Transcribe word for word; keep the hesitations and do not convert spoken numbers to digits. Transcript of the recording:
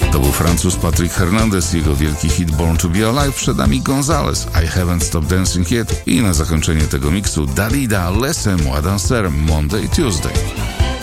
To był Francuz Patrick Hernandez, jego wielki hit Born to be Alive, przed nami Gonzales, I Haven't Stopped Dancing Yet i na zakończenie tego miksu Dalida, Laissez-moi danser, Monday Tuesday.